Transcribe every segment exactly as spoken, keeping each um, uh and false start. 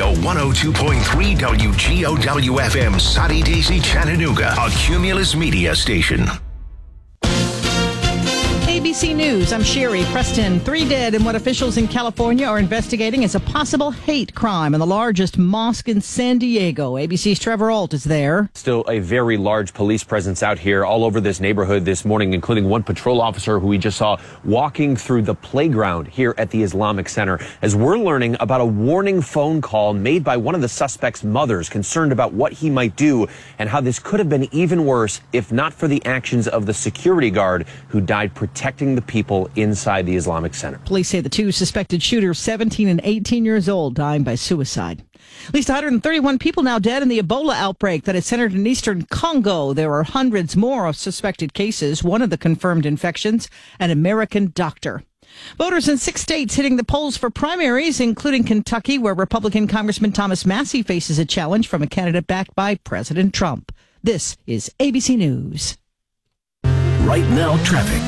Radio one oh two point three W G O W F M, Soddy Daisy, Chattanooga, a Cumulus Media station. A B C News, I'm Sherry Preston. Three dead in what officials in California are investigating as a possible hate crime in the largest mosque in San Diego. A B C's Trevor Ault is there. Still a very large police presence out here all over this neighborhood this morning, including one patrol officer who we just saw walking through the playground here at the Islamic Center, as we're learning about a warning phone call made by one of the suspect's mothers concerned about what he might do and how this could have been even worse if not for the actions of the security guard who died protecting the people inside the Islamic Center. Police say the two suspected shooters, seventeen and eighteen years old, dying by suicide. At least one hundred thirty-one people now dead in the Ebola outbreak that is centered in eastern Congo. There are hundreds more of suspected cases. One of the confirmed infections, an American doctor. Voters in six states hitting the polls for primaries, including Kentucky, where Republican Congressman Thomas Massie faces a challenge from a candidate backed by President Trump. This is A B C News. Right now, traffic.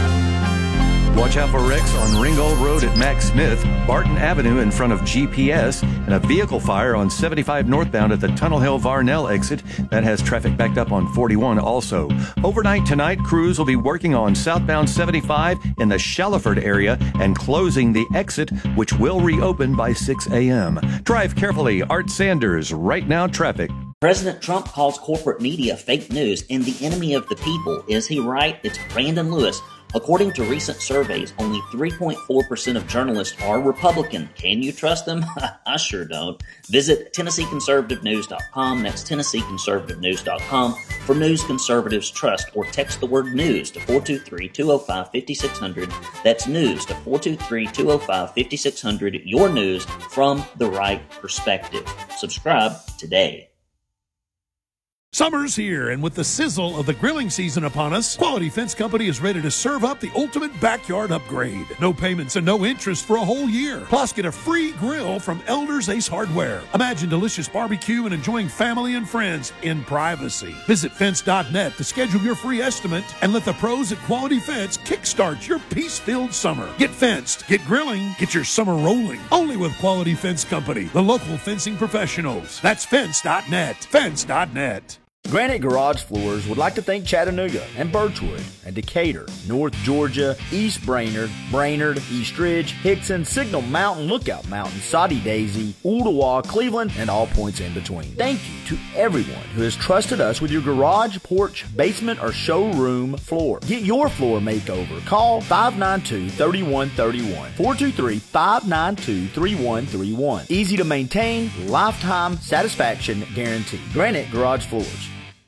Watch out for wrecks on Ringgold Road at Mac Smith, Barton Avenue in front of G P S, and a vehicle fire on seventy-five northbound at the Tunnel Hill Varnell exit. That has traffic backed up on forty-one also. Overnight tonight, crews will be working on southbound seventy-five in the Shallowford area and closing the exit, which will reopen by six a.m. Drive carefully. Art Sanders, Right Now Traffic. President Trump calls corporate media fake news and the enemy of the people. Is he right? It's Brandon Lewis. According to recent surveys, only three point four percent of journalists are Republican. Can you trust them? I sure don't. Visit Tennessee Conservative News dot com. That's Tennessee Conservative News dot com for news conservatives trust, or text the word news to four two three, two oh five, five six zero zero. That's news to four two three, two oh five, five six zero zero. Your news from the right perspective. Subscribe today. Summer's here, and with the sizzle of the grilling season upon us, Quality Fence Company is ready to serve up the ultimate backyard upgrade. No payments and no interest for a whole year. Plus, get a free grill from Elders Ace Hardware. Imagine delicious barbecue and enjoying family and friends in privacy. Visit fence dot net to schedule your free estimate and let the pros at Quality Fence kickstart your peace-filled summer. Get fenced, get grilling, get your summer rolling. Only with Quality Fence Company, the local fencing professionals. That's fence dot net. fence dot net. Granite Garage Floors would like to thank Chattanooga and Birchwood and Decatur, North Georgia, East Brainerd, Brainerd, East Ridge, Hickson, Signal Mountain, Lookout Mountain, Soddy Daisy, Ooltewah, Cleveland, and all points in between. Thank you to everyone who has trusted us with your garage, porch, basement, or showroom floor. Get your floor makeover. Call five nine two, three one three one, four two three, five nine two, three one three one. Easy to maintain, lifetime satisfaction guarantee. Granite Garage Floors.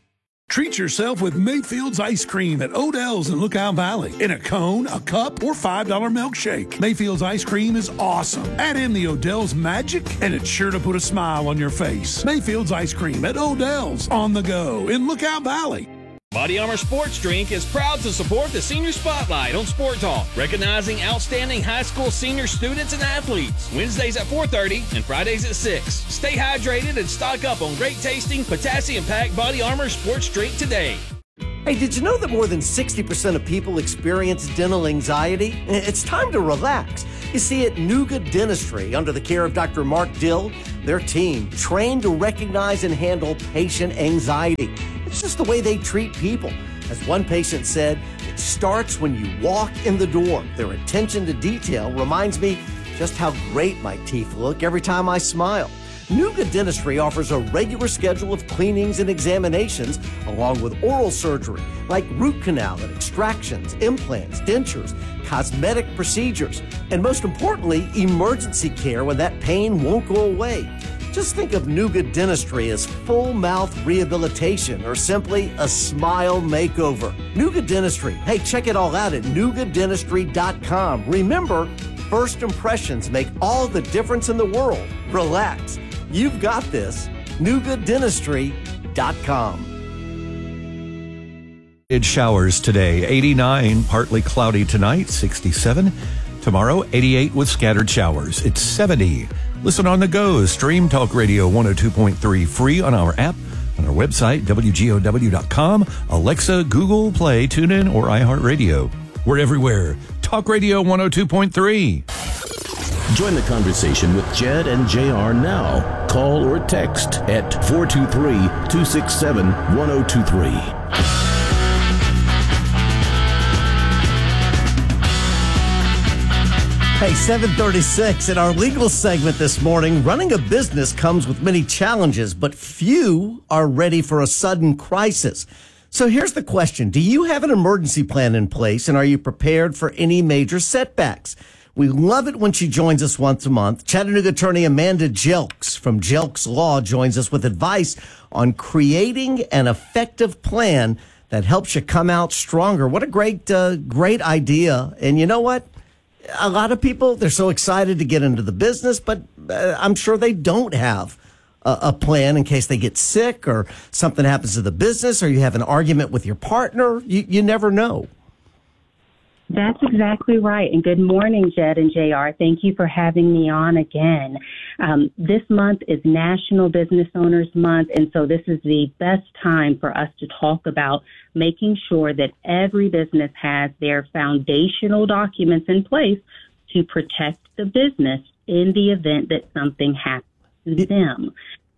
Treat yourself with Mayfield's Ice Cream at Odell's in Lookout Valley. In a cone, a cup, or five dollar milkshake. Mayfield's Ice Cream is awesome. Add in the Odell's magic, and it's sure to put a smile on your face. Mayfield's Ice Cream at Odell's on the go in Lookout Valley. Body Armor Sports Drink is proud to support the Senior Spotlight on Sport Talk, recognizing outstanding high school senior students and athletes. Wednesdays at four thirty and Fridays at six. Stay hydrated and stock up on great tasting, potassium-packed Body Armor Sports Drink today. Hey, did you know that more than sixty percent of people experience dental anxiety? It's time to relax. You see, at Nuga Dentistry, under the care of Doctor Mark Dill, their team trained to recognize and handle patient anxiety. It's just the way they treat people. As one patient said, it starts when you walk in the door. Their attention to detail reminds me just how great my teeth look every time I smile. Nuga Dentistry offers a regular schedule of cleanings and examinations, along with oral surgery, like root canal and extractions, implants, dentures, cosmetic procedures, and most importantly, emergency care when that pain won't go away. Just think of Nuga Dentistry as full mouth rehabilitation or simply a smile makeover. Nuga Dentistry. Hey, check it all out at nuga dentistry dot com. Remember, first impressions make all the difference in the world. Relax. You've got this. nuga dentistry dot com. It's showers today. eighty-nine, partly cloudy tonight, sixty-seven. Tomorrow, eighty-eight with scattered showers. It's seventy. Listen on the go. Stream Talk Radio one oh two point three free on our app, on our website, W G O W dot com, Alexa, Google Play, TuneIn, or iHeartRadio. We're everywhere. Talk Radio one oh two point three. Join the conversation with Jed and J R now. Call or text at four two three, two six seven, one oh two three. Hey, seven thirty-six in our legal segment this morning. Running a business comes with many challenges, but few are ready for a sudden crisis. So here's the question. Do you have an emergency plan in place, and are you prepared for any major setbacks? We love it when she joins us once a month. Chattanooga attorney Amanda Jelks from Jelks Law joins us with advice on creating an effective plan that helps you come out stronger. What a great, uh, great idea. And you know what? A lot of people, they're so excited to get into the business, but uh, I'm sure they don't have a, a plan in case they get sick or something happens to the business or you have an argument with your partner. You, you never know. That's exactly right. And good morning, Jed and J R. Thank you for having me on again. Um, this month is National Business Owners Month, and so this is the best time for us to talk about making sure that every business has their foundational documents in place to protect the business in the event that something happens to them.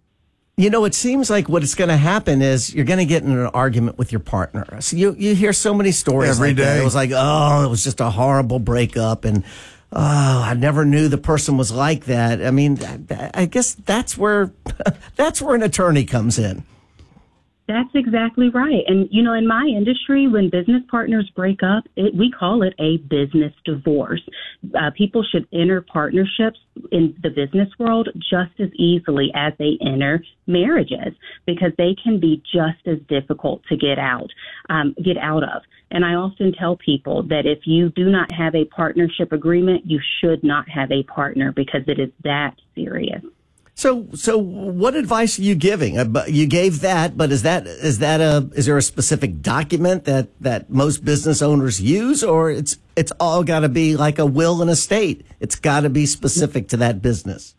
You know, it seems like what is going to happen is you're going to get in an argument with your partner. So you you hear so many stories every like day. That. It was like, oh, it was just a horrible breakup, and oh, I never knew the person was like that. I mean, I guess that's where that's where an attorney comes in. That's exactly right. And, you know, in my industry, when business partners break up, it, we call it a business divorce. Uh, people should enter partnerships in the business world just as easily as they enter marriages, because they can be just as difficult to get out, um, get out of. And I often tell people that if you do not have a partnership agreement, you should not have a partner, because it is that serious. So, so what advice are you giving? Uh, You gave that, but is that is that a is there a specific document that, that most business owners use, or it's it's all got to be like a will and estate? It's got to be specific to that business.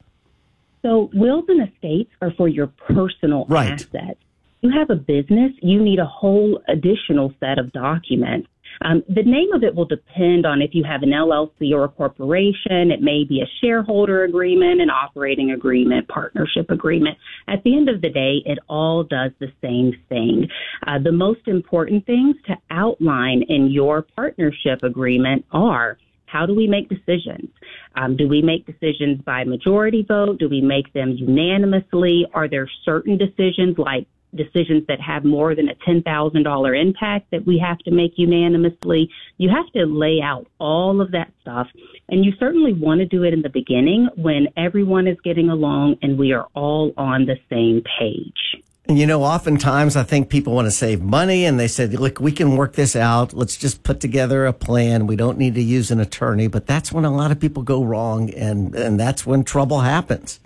So, wills and estates are for your personal right. assets. You have a business, you need a whole additional set of documents. Um, the name of it will depend on if you have an L L C or a corporation. It may be a shareholder agreement, an operating agreement, partnership agreement. At the end of the day, it all does the same thing. Uh, the most important things to outline in your partnership agreement are: how do we make decisions? Um, do we make decisions by majority vote? Do we make them unanimously? Are there certain decisions, like decisions that have more than a ten thousand dollars impact, that we have to make unanimously? You have to lay out all of that stuff. And you certainly want to do it in the beginning when everyone is getting along and we are all on the same page. And, you know, oftentimes I think people want to save money and they said, look, we can work this out. Let's just put together a plan. We don't need to use an attorney. But that's when a lot of people go wrong, and, and that's when trouble happens.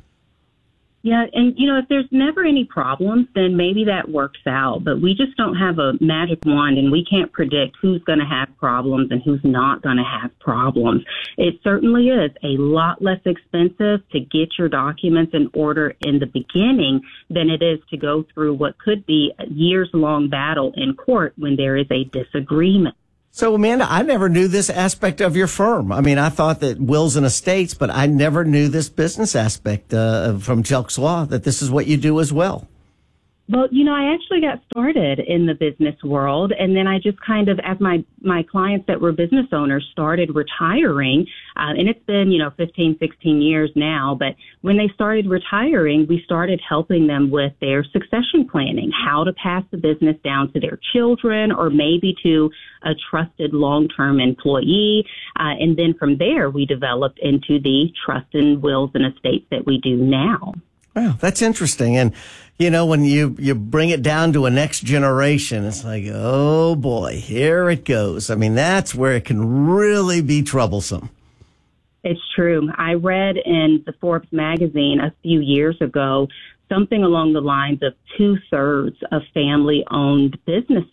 Yeah, and, you know, if there's never any problems, then maybe that works out. But we just don't have a magic wand, and we can't predict who's going to have problems and who's not going to have problems. It certainly is a lot less expensive to get your documents in order in the beginning than it is to go through what could be a years-long battle in court when there is a disagreement. So, Amanda, I never knew this aspect of your firm. I mean, I thought that wills and estates, but I never knew this business aspect uh, from Jelks Law, that this is what you do as well. Well, you know, I actually got started in the business world, and then I just kind of, as my, my clients that were business owners started retiring, uh, and it's been, you know, fifteen, sixteen years now, but when they started retiring, we started helping them with their succession planning, how to pass the business down to their children or maybe to a trusted long-term employee. Uh, and then from there, we developed into the trust and wills and estates that we do now. Wow, that's interesting. And, you know, when you, you bring it down to a next generation, it's like, oh, boy, here it goes. I mean, that's where it can really be troublesome. It's true. I read in the Forbes magazine a few years ago something along the lines of two-thirds of family-owned businesses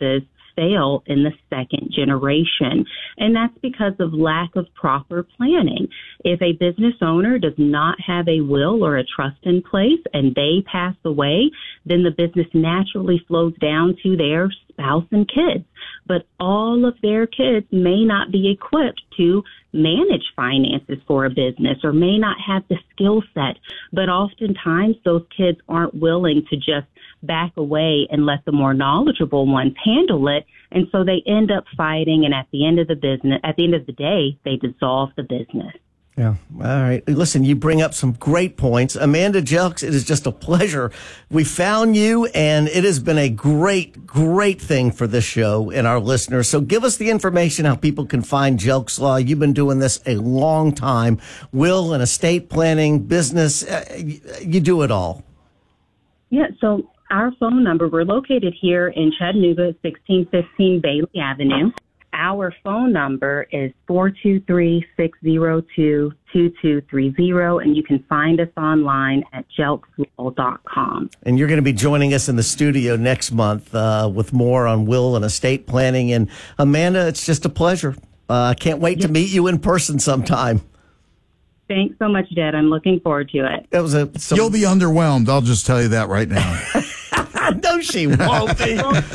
fail in the second generation. And that's because of lack of proper planning. If a business owner does not have a will or a trust in place and they pass away, then the business naturally flows down to their spouse and kids. But all of their kids may not be equipped to manage finances for a business or may not have the skill set. But oftentimes those kids aren't willing to just back away and let the more knowledgeable ones handle it. And so they end up fighting. And at the end of the business, at the end of the day, they dissolve the business. Yeah. All right. Listen, you bring up some great points. Amanda Jelks, it is just a pleasure. We found you, and it has been a great, great thing for this show and our listeners. So give us the information how people can find Jelks Law. You've been doing this a long time. Will and estate planning, business, uh, you, you do it all. Yeah. So our phone number, we're located here in Chattanooga, sixteen fifteen Bailey Avenue. Our phone number is four two three, six zero two, two two three zero, and you can find us online at jelks law dot com. And you're going to be joining us in the studio next month uh, with more on will and estate planning. And Amanda, it's just a pleasure. I uh, can't wait yes. to meet you in person sometime. Thanks so much, Jed. I'm looking forward to it. It was a. Some... You'll be underwhelmed. I'll just tell you that right now. No, she won't be.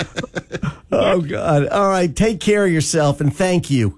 Oh, God. All right. Take care of yourself, and thank you.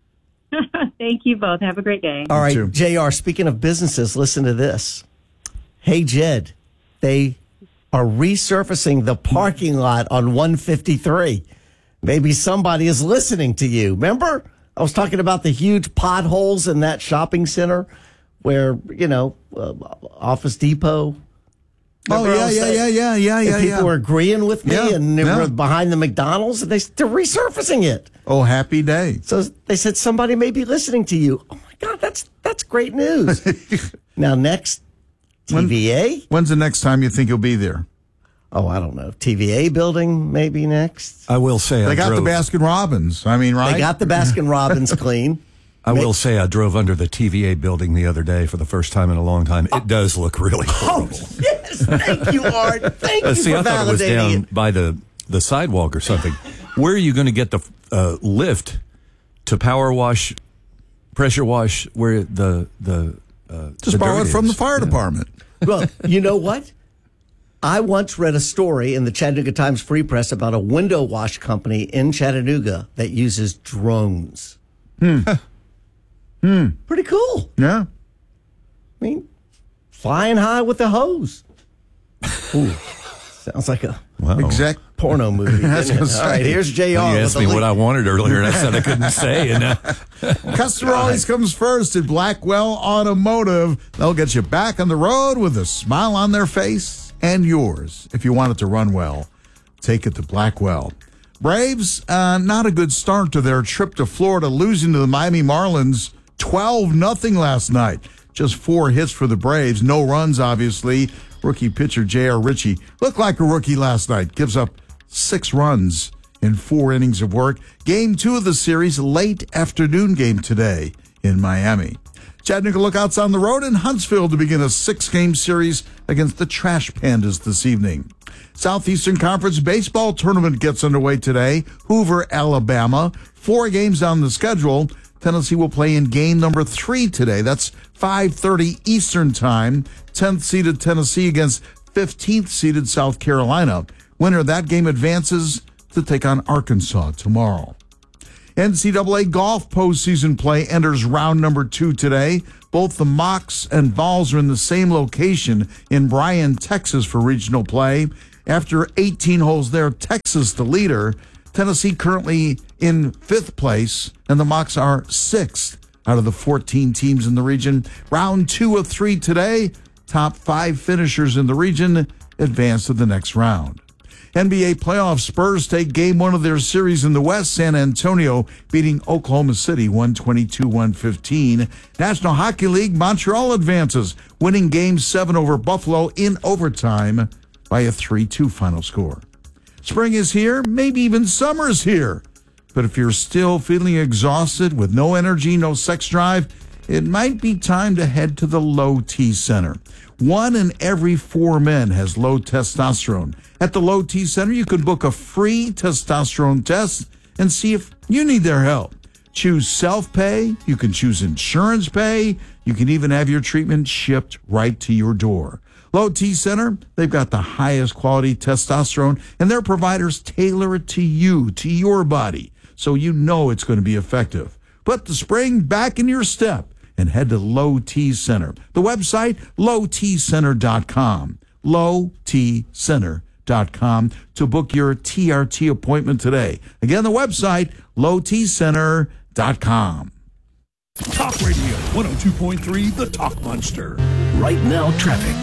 Thank you both. Have a great day. All right, J R, speaking of businesses, listen to this. Hey, Jed, they are resurfacing the parking lot on one fifty-three. Maybe somebody is listening to you. Remember? I was talking about the huge potholes in that shopping center where, you know, uh, Office Depot. Remember oh, yeah, yeah, yeah, yeah, yeah, yeah. And people yeah. were agreeing with me, yeah, and they yeah. were behind the McDonald's, and they, they're resurfacing it. Oh, happy day. So they said somebody may be listening to you. Oh, my God, that's that's great news. Now, next, T V A? When, when's the next time you think you'll be there? Oh, I don't know. T V A building, maybe next. I will say They I got drove. the Baskin-Robbins. I mean, right? They got the Baskin-Robbins clean. I will say I drove under the T V A building the other day for the first time in a long time. It oh. does look really horrible. Oh, yes. Thank you, Art. Thank uh, you see, for I thought it was down it. by the, the sidewalk or something. Where are you going to get the uh, lift to power wash, pressure wash, where the... the uh, Just the borrow it from is? the fire yeah. department. Well, you know what? I once read a story in the Chattanooga Times Free Press about a window wash company in Chattanooga that uses drones. Hmm. Hmm. Pretty cool. Yeah. I mean, flying high with the hose. Ooh, sounds like a wow. exact porno movie. All right, here's J R. Well, you asked me what I wanted earlier, and I said I couldn't say. And uh, Customer always comes first at Blackwell Automotive. They'll get you back on the road with a smile on their face and yours. If you want it to run well, take it to Blackwell. Braves, uh, not a good start to their trip to Florida, losing to the Miami Marlins twelve nothing last night. Just four hits for the Braves. No runs, obviously. Rookie pitcher J R. Ritchie looked like a rookie last night. Gives up six runs in four innings of work. Game two of the series, late afternoon game today in Miami. Chattanooga Lookouts on the road in Huntsville to begin a six-game series against the Trash Pandas this evening. Southeastern Conference Baseball Tournament gets underway today. Hoover, Alabama. Four games on the schedule. Tennessee will play in game number three today. That's five thirty Eastern Time. tenth-seeded Tennessee against fifteenth-seeded South Carolina. Winner of that game advances to take on Arkansas tomorrow. N C double A golf postseason play enters round number two today. Both the Mocs and Vols are in the same location in Bryan, Texas for regional play. After eighteen holes there, Texas the leader. Tennessee currently in fifth place, and the Mocs are sixth out of the fourteen teams in the region. Round two of three today. Top five finishers in the region advance to the next round. N B A playoff Spurs take game one of their series in the West. San Antonio beating Oklahoma City one twenty-two to one fifteen. National Hockey League, Montreal advances, winning game seven over Buffalo in overtime by a three two final score. Spring is here, maybe even summer is here. But if you're still feeling exhausted with no energy, no sex drive, it might be time to head to the Low T Center. One in every four men has low testosterone. At the Low T Center, you can book a free testosterone test and see if you need their help. Choose self-pay. You can choose insurance pay. You can even have your treatment shipped right to your door. Low T Center, they've got the highest quality testosterone, and their providers tailor it to you, to your body, so you know it's going to be effective. Put the spring back in your step and head to Low T Center. The website, low t center dot com. low t center dot com to book your T R T appointment today. Again, the website, low t center dot com. Talk Radio one oh two point three, The Talk Monster. Right now, traffic.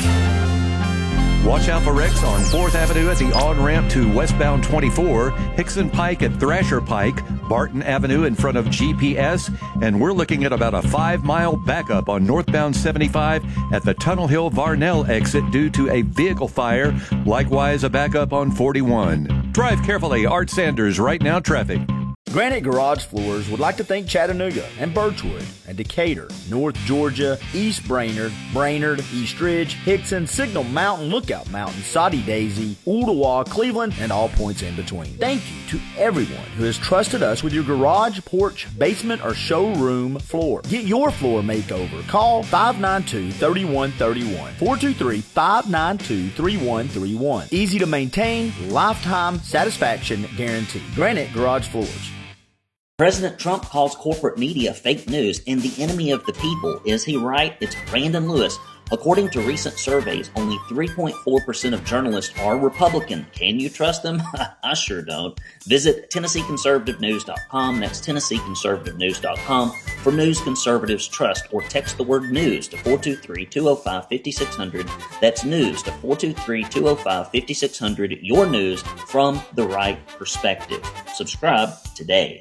Watch out for wrecks on fourth Avenue at the on-ramp to westbound twenty-four, Hickson Pike at Thrasher Pike, Barton Avenue in front of G P S, and we're looking at about a five-mile backup on northbound seventy-five at the Tunnel Hill Varnell exit due to a vehicle fire. Likewise, a backup on forty-one. Drive carefully. Art Sanders, Right Now Traffic. Granite Garage Floors would like to thank Chattanooga and Birchwood and Decatur, North Georgia, East Brainerd, Brainerd, East Ridge, Hickson, Signal Mountain, Lookout Mountain, Soddy Daisy, Ooltewah, Cleveland, and all points in between. Thank you to everyone who has trusted us with your garage, porch, basement, or showroom floor. Get your floor makeover. Call five nine two, three one three one, four two three, five nine two, three one three one. Easy to maintain, lifetime satisfaction guarantee. Granite Garage Floors. President Trump calls corporate media fake news and the enemy of the people. Is he right? It's Brandon Lewis. According to recent surveys, only three point four percent of journalists are Republican. Can you trust them? I sure don't. Visit Tennessee Conservative News dot com. That's Tennessee Conservative News dot com for news conservatives trust, or text the word news to four two three, two oh five, five six zero zero. That's news to four two three, two oh five, five six zero zero. Your news from the right perspective. Subscribe today.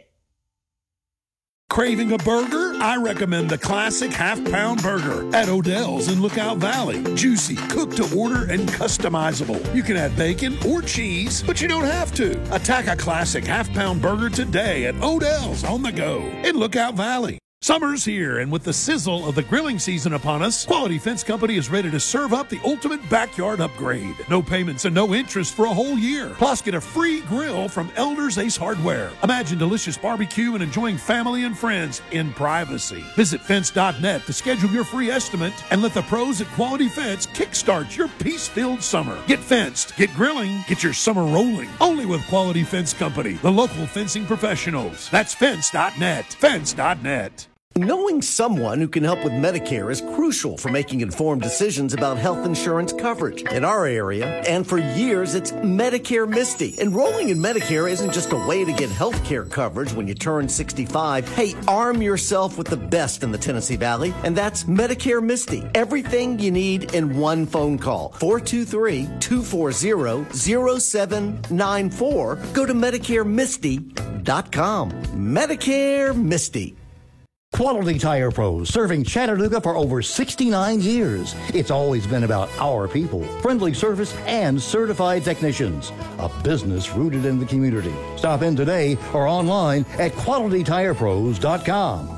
Craving a burger? I recommend the classic half-pound burger at Odell's in Lookout Valley. Juicy, cooked to order, and customizable. You can add bacon or cheese, but you don't have to. Attack a classic half-pound burger today at Odell's on the go in Lookout Valley. Summer's here, and with the sizzle of the grilling season upon us, Quality Fence Company is ready to serve up the ultimate backyard upgrade. No payments and no interest for a whole year. Plus, get a free grill from Elders Ace Hardware. Imagine delicious barbecue and enjoying family and friends in privacy. Visit fence dot net to schedule your free estimate and let the pros at Quality Fence kickstart your peace-filled summer. Get fenced, get grilling, get your summer rolling. Only with Quality Fence Company, the local fencing professionals. That's fence dot net. fence dot net. Knowing someone who can help with Medicare is crucial for making informed decisions about health insurance coverage. In our area, and for years, it's Medicare Misty. Enrolling in Medicare isn't just a way to get health care coverage when you turn sixty-five. Hey, arm yourself with the best in the Tennessee Valley, and that's Medicare Misty. Everything you need in one phone call. four two three, two four zero, zero seven nine four. Go to medicare misty dot com. Medicare Misty. Quality Tire Pros, serving Chattanooga for over sixty-nine years. It's always been about our people, friendly service, and certified technicians. A business rooted in the community. Stop in today or online at quality tire pros dot com.